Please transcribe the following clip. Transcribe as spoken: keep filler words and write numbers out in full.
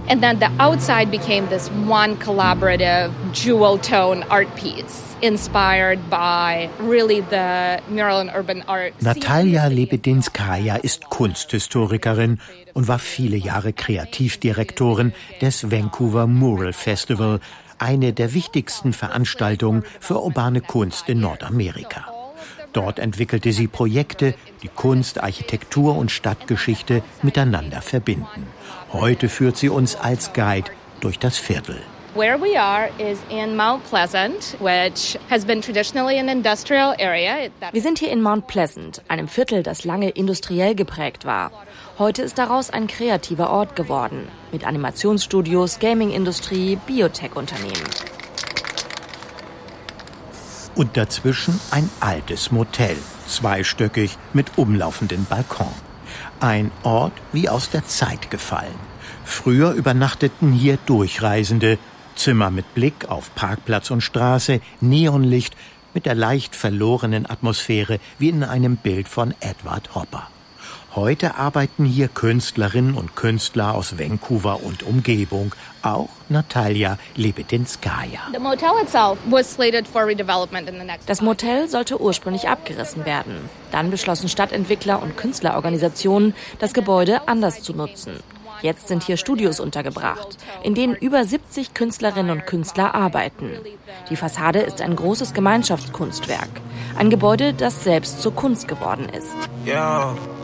And then the outside became this one collaborative jewel tone art piece, inspired by really the mural and urban art. Natalia Lebedinskaja ist Kunsthistorikerin und war viele Jahre Kreativdirektorin des Vancouver Mural Festival, eine der wichtigsten Veranstaltungen für urbane Kunst in Nordamerika. Dort entwickelte sie Projekte, die Kunst, Architektur und Stadtgeschichte miteinander verbinden. Heute führt sie uns als Guide durch das Viertel. Where we are is in Mount Pleasant, which has been traditionally an industrial area. Wir sind hier in Mount Pleasant, einem Viertel, das lange industriell geprägt war. Heute ist daraus ein kreativer Ort geworden, mit Animationsstudios, Gaming-Industrie, Biotech-Unternehmen. Und dazwischen ein altes Motel, zweistöckig mit umlaufenden Balkon. Ein Ort wie aus der Zeit gefallen. Früher übernachteten hier Durchreisende, Zimmer mit Blick auf Parkplatz und Straße, Neonlicht mit der leicht verlorenen Atmosphäre wie in einem Bild von Edward Hopper. Heute arbeiten hier Künstlerinnen und Künstler aus Vancouver und Umgebung, auch Natalia Lebedinskaja. Das Motel sollte ursprünglich abgerissen werden. Dann beschlossen Stadtentwickler und Künstlerorganisationen, das Gebäude anders zu nutzen. Jetzt sind hier Studios untergebracht, in denen über siebzig Künstlerinnen und Künstler arbeiten. Die Fassade ist ein großes Gemeinschaftskunstwerk. Ein Gebäude, das selbst zur Kunst geworden ist. Ja.